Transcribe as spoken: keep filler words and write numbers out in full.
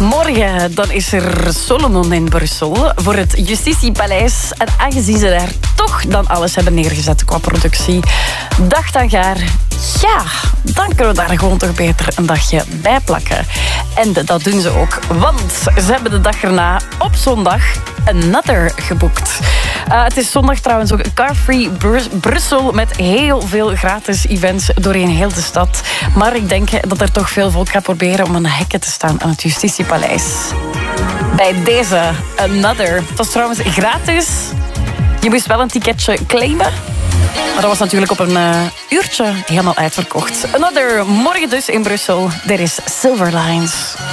Morgen dan is er Solomon in Brussel voor het Justitiepaleis. En aangezien ze daar toch dan alles hebben neergezet qua productie, dacht Angaar, ja, dan kunnen we daar gewoon toch beter een dagje bij plakken. En dat doen ze ook, want ze hebben de dag erna op zondag Another geboekt. Uh, het is zondag trouwens ook Carfree Br- Brussel met heel veel gratis events doorheen heel de stad. Maar ik denk dat er toch veel volk gaat proberen om aan de hekken te staan aan het Justitiepaleis. Bij deze Another. Het was trouwens gratis. Je moest wel een ticketje claimen. Maar dat was natuurlijk op een uh, uurtje helemaal uitverkocht. Another, morgen dus in Brussel. Er is Silver Lines.